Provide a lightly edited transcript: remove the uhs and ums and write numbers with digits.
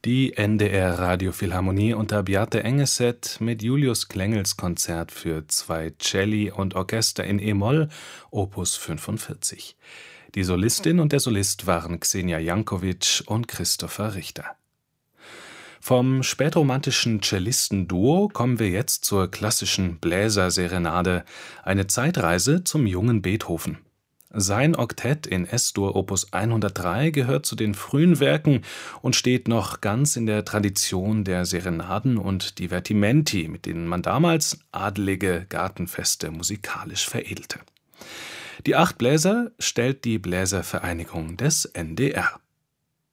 Die NDR Radiophilharmonie unter Bjarte Engeset mit Julius Klengels Konzert für 2 Celli und Orchester in e-Moll, Opus 45. Die Solistin und der Solist waren Xenia Jankovic und Christopher Richter. Vom spätromantischen Cellistenduo kommen wir jetzt zur klassischen Bläserserenade, eine Zeitreise zum jungen Beethoven. Sein Oktett in S-Dur Opus 103 gehört zu den frühen Werken und steht noch ganz in der Tradition der Serenaden und Divertimenti, mit denen man damals adelige Gartenfeste musikalisch veredelte. Die 8 Bläser stellt die Bläservereinigung des NDR.